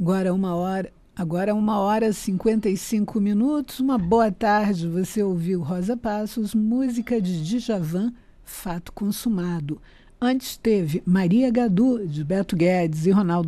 Agora 1h e 55 minutos. Uma boa tarde. Você ouviu Rosa Passos, música de Djavan, Fato Consumado. Antes teve Maria Gadu, de Beto Guedes e Ronaldo